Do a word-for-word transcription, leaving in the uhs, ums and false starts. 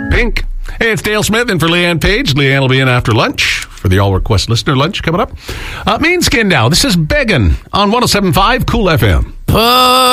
Pink. Hey, it's Dale Smith in for Leanne Page. Leanne will be in after lunch for the All Request Listener Lunch coming up. Uh, Mean Skin now. This is Beggin' on one oh seven point five Cool F M.